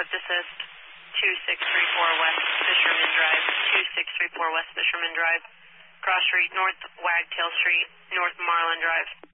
Swift Assist, 2634 West Fisherman Drive, 2634 West Fisherman Drive, cross street, North Wagtail Street, North Marlin Drive.